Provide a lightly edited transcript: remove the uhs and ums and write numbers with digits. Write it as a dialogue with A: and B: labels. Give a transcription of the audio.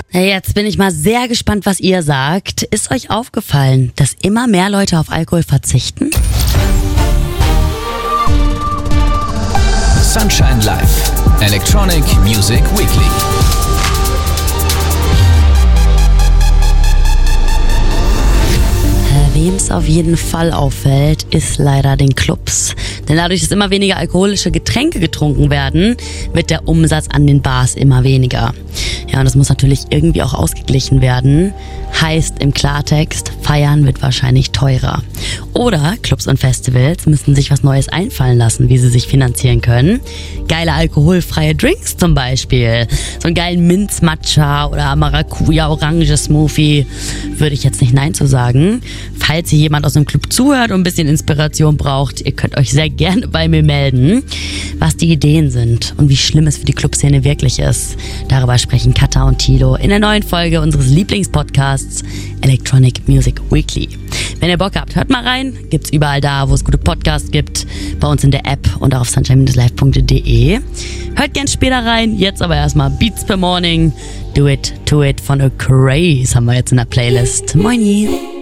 A: Hey, jetzt bin ich mal sehr gespannt, was ihr sagt. Ist euch aufgefallen, dass immer mehr Leute auf Alkohol verzichten?
B: Sunshine Live, Electronic Music Weekly.
A: Wem es auf jeden Fall auffällt, ist leider den Clubs. Denn dadurch, dass immer weniger alkoholische Getränke getrunken werden, wird der Umsatz an den Bars immer weniger. Ja, und das muss natürlich irgendwie auch ausgeglichen werden. Heißt im Klartext, feiern wird wahrscheinlich teurer. Oder Clubs und Festivals müssen sich was Neues einfallen lassen, wie sie sich finanzieren können. Geile alkoholfreie Drinks zum Beispiel. So einen geilen Minz-Matcha oder Maracuja-Orange-Smoothie. Würde ich jetzt nicht Nein zu sagen. Falls hier jemand aus dem Club zuhört und ein bisschen Inspiration braucht, ihr könnt euch sehr gerne bei mir melden, was die Ideen sind und wie schlimm es für die Clubszene wirklich ist. Darüber sprechen Katha und Tilo in der neuen Folge unseres Lieblingspodcasts Electronic Music Weekly. Wenn ihr Bock habt, hört mal rein. Gibt's überall da, wo es gute Podcasts gibt. Bei uns in der App und auch auf sunshine-live.de. Hört gern später rein. Jetzt aber erstmal Beats per Morning. Do It, To It von A Craze haben wir jetzt in der Playlist. Moini.